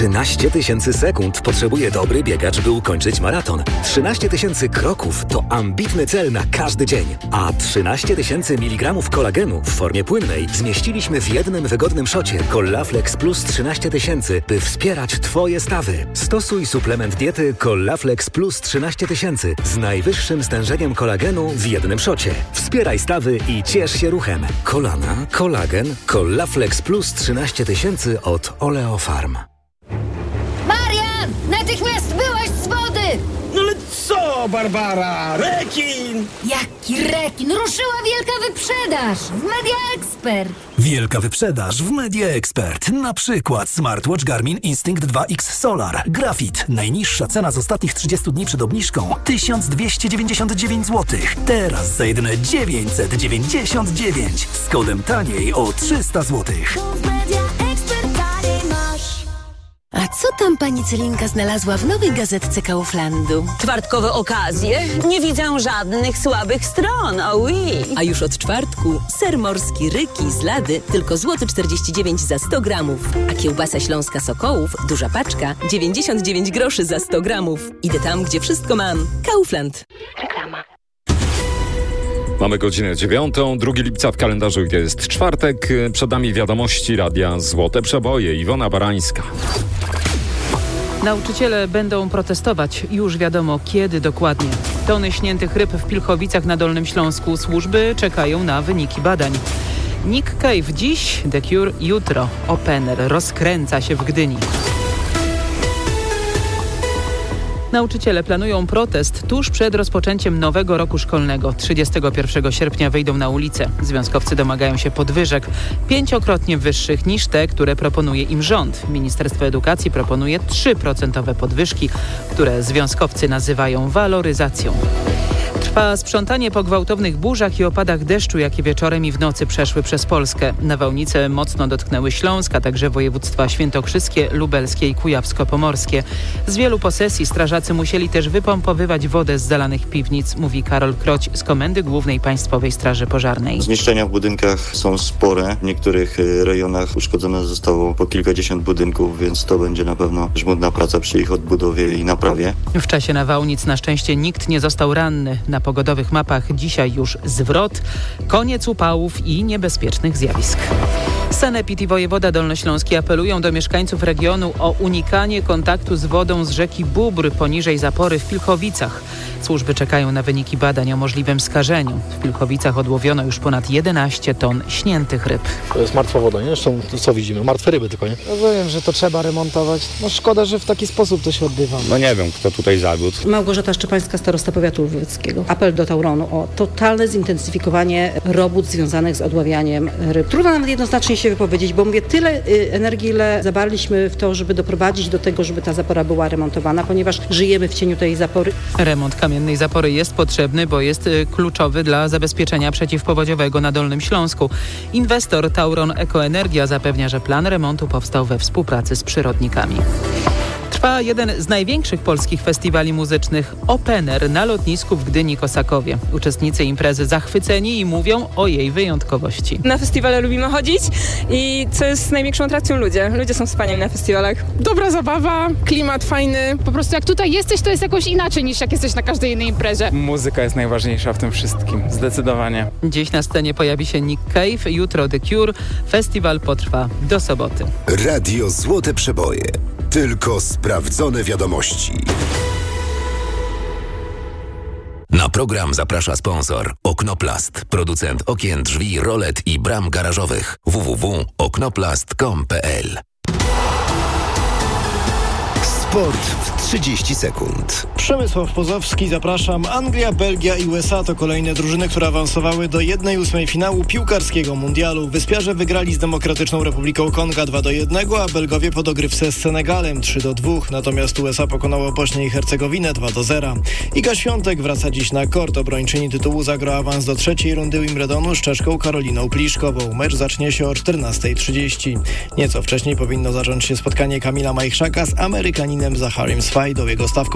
13 000 sekund potrzebuje dobry biegacz, by ukończyć maraton. 13 000 kroków to ambitny cel na każdy dzień. A 13 000 mg kolagenu w formie płynnej zmieściliśmy w jednym wygodnym szocie Collaflex Plus 13 000, by wspierać Twoje stawy. Stosuj suplement diety Collaflex Plus 13 000 z najwyższym stężeniem kolagenu w jednym szocie. Wspieraj stawy i ciesz się ruchem. Kolana, kolagen, Collaflex Plus 13 000 od Oleofarm. Marian! Natychmiast byłaś z wody! No ale co, Barbara? Rekin! Jaki rekin? Ruszyła wielka wyprzedaż w Media Expert. Wielka wyprzedaż w Media Expert. Na przykład smartwatch Garmin Instinct 2X Solar. Grafit. Najniższa cena z ostatnich 30 dni przed obniżką 1299 zł. Teraz za jedyne 999. Z kodem taniej o 300 zł. A co tam pani Celinka znalazła w nowej gazetce Kauflandu? Czwartkowe okazje? Nie widzę żadnych słabych stron, oui. A już od czwartku ser morski Ryki z Lady tylko złoty 49 za 100 gramów. A kiełbasa śląska Sokołów, duża paczka, 99 groszy za 100 gramów. Idę tam, gdzie wszystko mam. Kaufland. Reklama. Mamy godzinę 9, 2 lipca w kalendarzu jest czwartek. Przed nami wiadomości Radia Złote Przeboje. Iwona Barańska. Nauczyciele będą protestować. Już wiadomo kiedy dokładnie. Tony śniętych ryb w Pilchowicach na Dolnym Śląsku. Służby czekają na wyniki badań. Nick Cave dziś, The Cure jutro. Opener rozkręca się w Gdyni. Nauczyciele planują protest tuż przed rozpoczęciem nowego roku szkolnego. 31 sierpnia wyjdą na ulicę. Związkowcy domagają się podwyżek 5-krotnie wyższych niż te, które proponuje im rząd. Ministerstwo Edukacji proponuje 3% podwyżki, które związkowcy nazywają waloryzacją. Trwa sprzątanie po gwałtownych burzach i opadach deszczu, jakie wieczorem i w nocy przeszły przez Polskę. Nawałnice mocno dotknęły Śląsk, a także województwa świętokrzyskie, lubelskie i kujawsko-pomorskie. Z wielu posesji strażacy musieli też wypompowywać wodę z zalanych piwnic, mówi Karol Kroć z Komendy Głównej Państwowej Straży Pożarnej. Zniszczenia w budynkach są spore. W niektórych rejonach uszkodzone zostało po kilkadziesiąt budynków, więc to będzie na pewno żmudna praca przy ich odbudowie i naprawie. W czasie nawałnic na szczęście nikt nie został ranny. Na pogodowych mapach dzisiaj już zwrot, koniec upałów i niebezpiecznych zjawisk. Sanepid i wojewoda dolnośląski apelują do mieszkańców regionu o unikanie kontaktu z wodą z rzeki Bóbr poniżej zapory w Pilchowicach. Służby czekają na wyniki badań o możliwym skażeniu. W Pilchowicach odłowiono już ponad 11 ton śniętych ryb. To jest martwa woda, nie? Zresztą co widzimy? Martwe ryby tylko, nie? Rozumiem, że to trzeba remontować. No szkoda, że w taki sposób to się odbywa. No nie wiem, kto tutaj zawiódł. Małgorzata Szczepańska, starosta powiatu lwóweckiego. Apel do Tauronu o totalne zintensyfikowanie robót związanych z odławianiem ryb. Trudno nawet jednoznacznie się wypowiedzieć, bo mówię, tyle energii, ile zabarliśmy w to, żeby doprowadzić do tego, żeby ta zapora była remontowana, ponieważ żyjemy w cieniu tej zapory. Remont kamiennej zapory jest potrzebny, bo jest kluczowy dla zabezpieczenia przeciwpowodziowego na Dolnym Śląsku. Inwestor Tauron Ekoenergia zapewnia, że plan remontu powstał we współpracy z przyrodnikami. Trwa jeden z największych polskich festiwali muzycznych, Opener, na lotnisku w Gdyni-Kosakowie. Uczestnicy imprezy zachwyceni i mówią o jej wyjątkowości. Na festiwale lubimy chodzić i co jest największą atrakcją ludzie. Ludzie są wspaniali na festiwalach. Dobra zabawa, klimat fajny. Po prostu jak tutaj jesteś, to jest jakoś inaczej niż jak jesteś na każdej innej imprezie. Muzyka jest najważniejsza w tym wszystkim, zdecydowanie. Dziś na scenie pojawi się Nick Cave, jutro The Cure. Festiwal potrwa do soboty. Radio Złote Przeboje. Tylko sprawdzone wiadomości. Na program zaprasza sponsor Oknoplast, producent okien, drzwi, rolet i bram garażowych. www.oknoplast.com.pl. Sport w 30 sekund. Przemysław Pozowski, zapraszam. Anglia, Belgia i USA to kolejne drużyny, które awansowały do 1/8 finału piłkarskiego mundialu. Wyspiarze wygrali z Demokratyczną Republiką Konga 2-1, a Belgowie po dogrywce z Senegalem 3-2. Natomiast USA pokonało Bośnię i Hercegowinę 2-0. Iga Świątek wraca dziś na kort. Obrończyni tytułu zagra awans do trzeciej rundy Wimbledonu z Czeszką Karoliną Pliszkową. Mecz zacznie się o 14:30. Nieco wcześniej powinno zacząć się spotkanie Kamila Majchrzaka z Amerykaninem Zacharym Swajdą. Jego stawką